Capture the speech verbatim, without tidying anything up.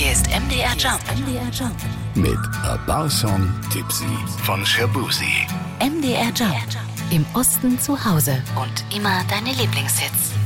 Hier ist M D R Jump. M D R Jump. Mit A Bar Song Tipsy von Shabuzi. M D R Jump. Im Osten zu Hause. Und immer deine Lieblingshits.